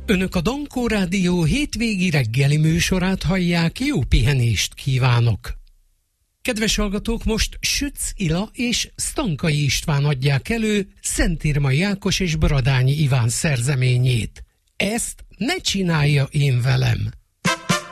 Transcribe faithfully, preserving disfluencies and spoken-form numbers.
Önök a Dankó Rádió hétvégi reggeli műsorát hallják, jó pihenést kívánok! Kedves hallgatók, most Sütz Ila és Stankai István adják elő Szentírmai Ákos és Bradányi Iván szerzeményét. Ezt ne csinálja én velem!